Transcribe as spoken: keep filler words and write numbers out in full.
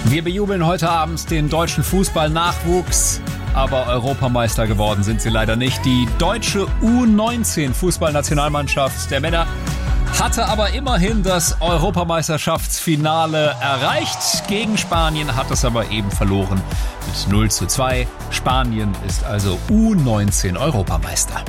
Wir bejubeln heute Abend den deutschen Fußballnachwuchs, aber Europameister geworden sind sie leider nicht. Die deutsche U neunzehn Fußballnationalmannschaft der Männer hatte aber immerhin das Europameisterschaftsfinale erreicht. Gegen Spanien hat es aber eben verloren mit null zu zwei. Spanien ist also U neunzehn Europameister.